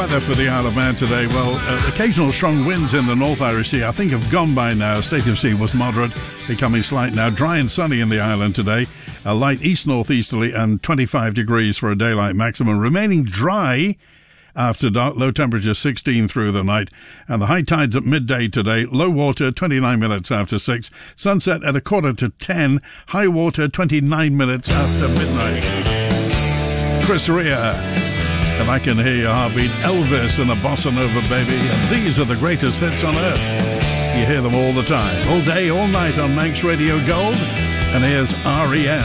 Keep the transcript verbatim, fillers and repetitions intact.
weather for the Isle of Man today. Well, uh, occasional strong winds in the North Irish Sea, I think, have gone by now. State of sea was moderate, becoming slight now. Dry and sunny in the island today. A light east-northeasterly and twenty-five degrees for a daylight maximum. Remaining dry after dark, low temperature sixteen through the night. And the high tides at midday today. Low water twenty-nine minutes after six. Sunset at a quarter to ten. High water twenty-nine minutes after midnight. Chris Rea. If I Can Hear Your Heartbeat, Elvis and a Bossa Nova Baby, and these are the greatest hits on earth. You hear them all the time, all day, all night on Manx Radio Gold, and here's R E M.